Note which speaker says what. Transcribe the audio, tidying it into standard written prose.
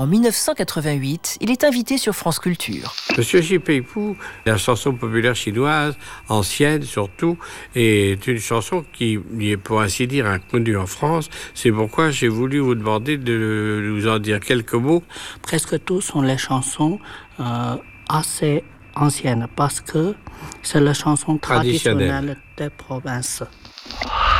Speaker 1: En 1988, il est invité sur France Culture.
Speaker 2: Monsieur Xi Pei-Pu, la chanson populaire chinoise, ancienne surtout, est une chanson qui est pour ainsi dire inconnue en France. C'est pourquoi j'ai voulu vous demander de nous en dire quelques mots.
Speaker 3: Presque tous sont les chansons assez anciennes parce que c'est la chanson traditionnelle des provinces.